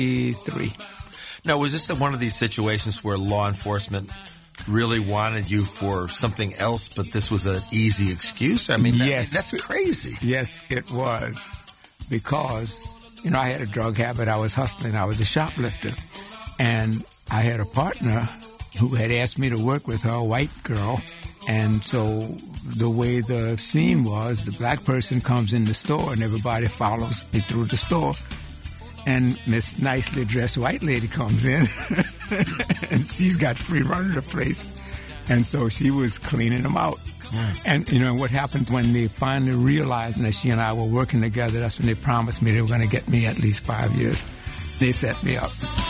43. Now, was this one of these situations where law enforcement really wanted you for something else, but this was an easy excuse? I mean, yes. That's crazy. Yes, it was. Because, I had a drug habit. I was hustling. I was a shoplifter. And I had a partner who had asked me to work with her, a white girl. And so the way the scene was, the black person comes in the store and everybody follows me through the store. And this nicely dressed white lady comes in and she's got free run of the place. And so she was cleaning them out. And, what happened when they finally realized that she and I were working together, that's when they promised me they were going to get me at least 5 years. They set me up.